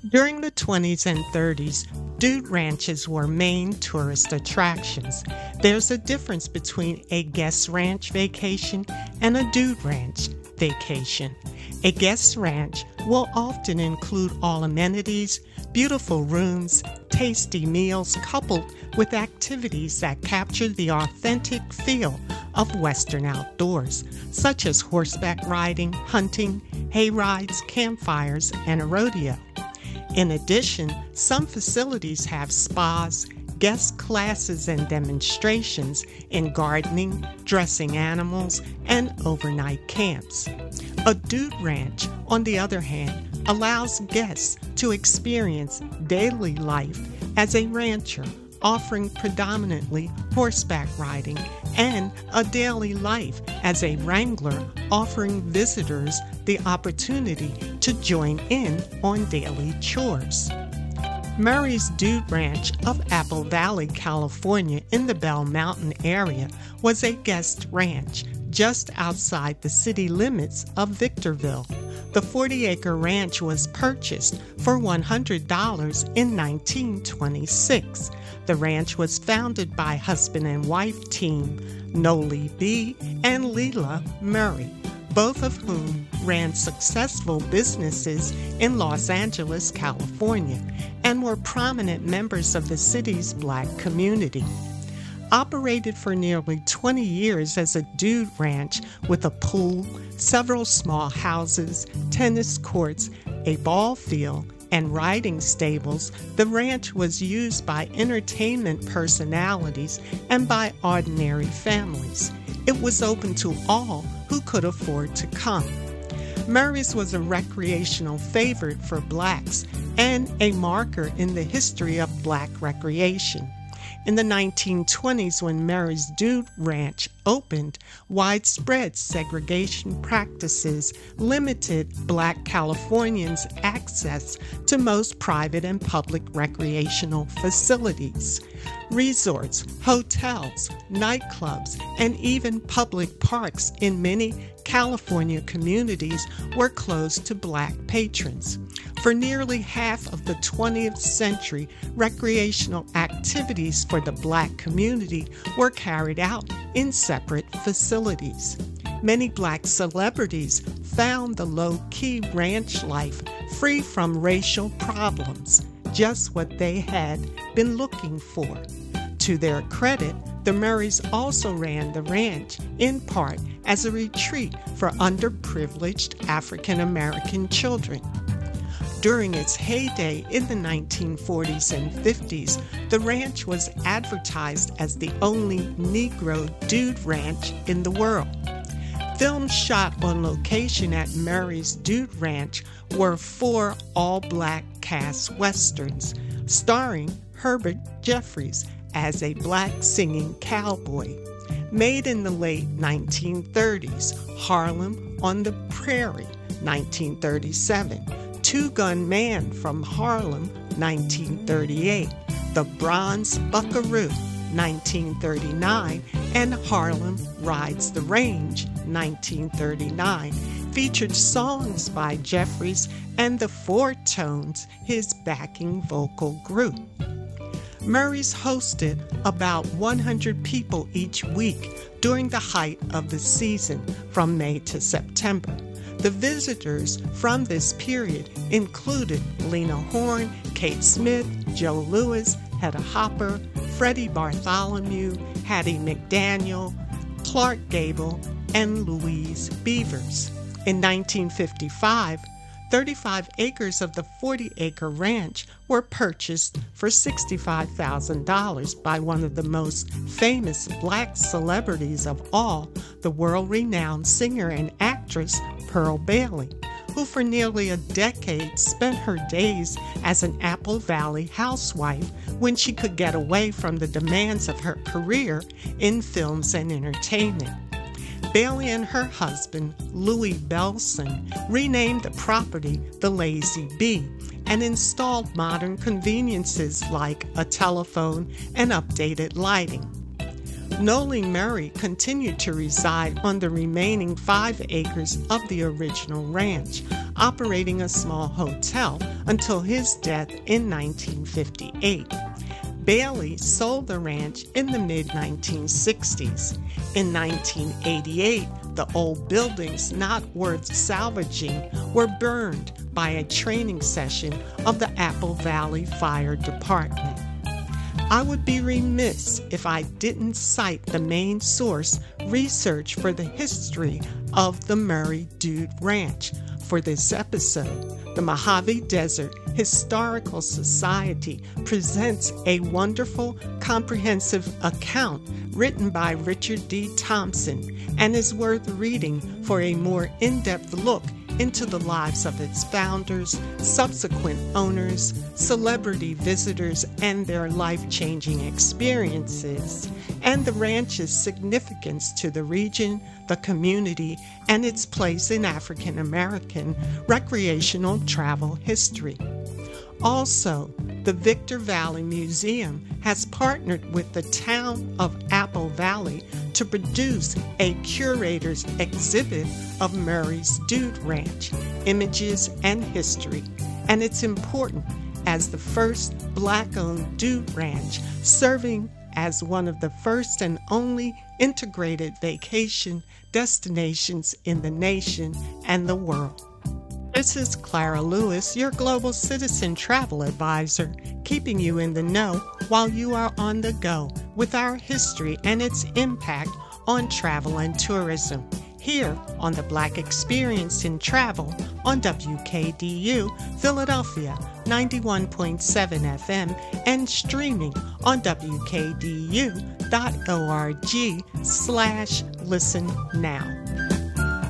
During the 20s and 30s, dude ranches were main tourist attractions. There's a difference between a guest ranch vacation and a dude ranch vacation. A guest ranch will often include all amenities, beautiful rooms, tasty meals coupled with activities that capture the authentic feel of Western outdoors, such as horseback riding, hunting, hay rides, campfires, and a rodeo. In addition, some facilities have spas, guest classes and demonstrations in gardening, dressing animals, and overnight camps. A dude ranch, on the other hand, allows guests to experience daily life as a rancher, offering predominantly horseback riding, and a daily life as a wrangler, offering visitors the opportunity to join in on daily chores. Murray's Dude Ranch of Apple Valley, California, in the Bell Mountain area, was a guest ranch just outside the city limits of Victorville. The 40-acre ranch was purchased for $100 in 1926. The ranch was founded by husband and wife team Noli B. and Leela Murray, both of whom ran successful businesses in Los Angeles, California, and were prominent members of the city's Black community. Operated for nearly 20 years as a dude ranch with a pool, several small houses, tennis courts, a ball field, and riding stables, the ranch was used by entertainment personalities and by ordinary families. It was open to all who could afford to come. Murray's was a recreational favorite for blacks and a marker in the history of black recreation. In the 1920s, when Murray's Dude Ranch opened, widespread segregation practices limited Black Californians' access to most private and public recreational facilities. Resorts, hotels, nightclubs, and even public parks in many California communities were closed to Black patrons. For nearly half of the 20th century, recreational activities for the Black community were carried out in separate facilities. Many Black celebrities found the low-key ranch life free from racial problems, just what they had been looking for. To their credit, the Murrays also ran the ranch in part as a retreat for underprivileged African American children. During its heyday in the 1940s and 50s, the ranch was advertised as the only Negro dude ranch in the world. Films shot on location at Murray's Dude Ranch were 4 all-black cast westerns, starring Herbert Jeffries as a black singing cowboy. Made in the late 1930s, Harlem on the Prairie, 1937, Two-Gun Man from Harlem, 1938, The Bronze Buckaroo, 1939, and Harlem Rides the Range, 1939, featured songs by Jeffries and the Four Tones, his backing vocal group. Murray's hosted about 100 people each week during the height of the season from May to September. The visitors from this period included Lena Horne, Kate Smith, Joe Louis, Hedda Hopper, Freddie Bartholomew, Hattie McDaniel, Clark Gable, and Louise Beavers. In 1955, 35 acres of the 40-acre ranch were purchased for $65,000 by one of the most famous black celebrities of all, the world-renowned singer and actress Pearl Bailey, who for nearly a decade spent her days as an Apple Valley housewife when she could get away from the demands of her career in films and entertainment. Bailey and her husband, Louis Belson, renamed the property the Lazy Bee and installed modern conveniences like a telephone and updated lighting. Nolie Murray continued to reside on the remaining 5 acres of the original ranch, operating a small hotel until his death in 1958. Bailey sold the ranch in the mid-1960s. In 1988, the old buildings not worth salvaging were burned by a training session of the Apple Valley Fire Department. I would be remiss if I didn't cite the main source, Research for the History of the Murray Dude Ranch, for this episode. The Mojave Desert Historical Society presents a wonderful, comprehensive account written by Richard D. Thompson and is worth reading for a more in-depth look into the lives of its founders, subsequent owners, celebrity visitors, and their life-changing experiences, and the ranch's significance to the region, the community, and its place in African American recreational travel history. Also, the Victor Valley Museum has partnered with the town of Apple Valley to produce a curator's exhibit of Murray's Dude Ranch, Images and History, and it's important as the first Black-owned dude ranch, serving as one of the first and only integrated vacation destinations in the nation and the world. This is Clara Lewis, your Global Citizen Travel Advisor, keeping you in the know while you are on the go with our history and its impact on travel and tourism, here on the Black Experience in Travel on WKDU Philadelphia 91.7 FM and streaming on WKDU.org/listen now.